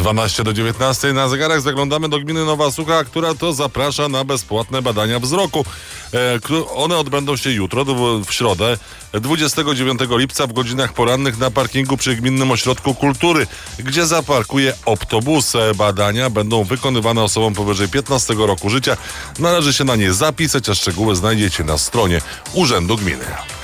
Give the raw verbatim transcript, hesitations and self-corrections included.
dwanaście do dziewiętnastej na zegarach zaglądamy do gminy Nowa Sucha, która to zaprasza na bezpłatne badania wzroku. E, one odbędą się jutro, w środę, dwudziestego dziewiątego lipca w godzinach porannych na parkingu przy Gminnym Ośrodku Kultury, gdzie zaparkuje autobus. Badania będą wykonywane osobom powyżej piętnastego roku życia. Należy się na nie zapisać, a szczegóły znajdziecie na stronie Urzędu Gminy.